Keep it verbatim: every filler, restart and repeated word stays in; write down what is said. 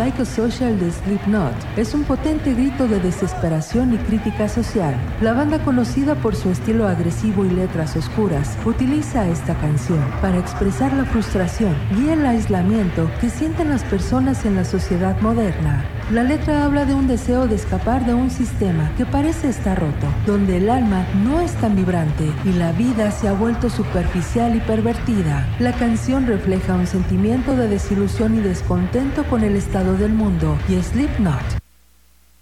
Psychosocial de Slipknot es un potente grito de desesperación y crítica social. La banda, conocida por su estilo agresivo y letras oscuras, utiliza esta canción para expresar la frustración y el aislamiento que sienten las personas en la sociedad moderna. La letra habla de un deseo de escapar de un sistema que parece estar roto, donde el alma no es tan vibrante y la vida se ha vuelto superficial y pervertida. La canción refleja un sentimiento de desilusión y descontento con el estado del mundo, y Slipknot